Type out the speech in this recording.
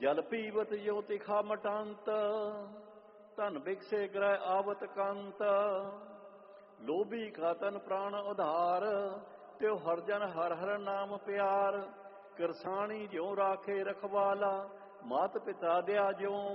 ਜਲ ਪੀਵਤ ਜੋ ਤਿਖਾ ਮਟੰਤ, ਧਨ ਬਿਕਸੇ ਗ੍ਰਹਿ ਆਵਤ ਕੰਤ। ਲੋਭੀ ਕਾ ਤਨ ਪ੍ਰਾਣ ਉਧਾਰ, ਤਿਉ ਹਰ ਜਨ ਹਰ ਹਰ ਨਾਮ ਪਿਆਰ। ਕਿਰਸਾਣੀ ਜਿਉ ਰਾਖੇ ਰਖਵਾਲਾ, ਮਾਤ ਪਿਤਾ ਦਿਆ ਜਿਉ